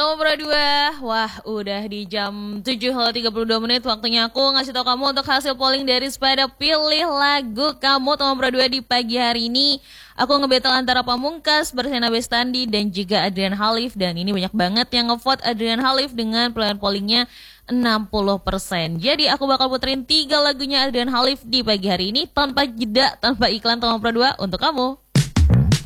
Tomo Pro 2, wah udah di jam 7:32 waktunya aku ngasih tau kamu untuk hasil polling dari Sepeda Pilih Lagu Kamu Tomo Pro 2 di pagi hari ini. Aku ngebattle antara Pamungkas, Bersena Bestandi dan juga Adrian Halif. Dan ini banyak banget yang ngevote Adrian Halif dengan pilihan pollingnya 60%. Jadi aku bakal puterin 3 lagunya Adrian Halif di pagi hari ini tanpa jeda, tanpa iklan Tomo Pro 2 untuk kamu.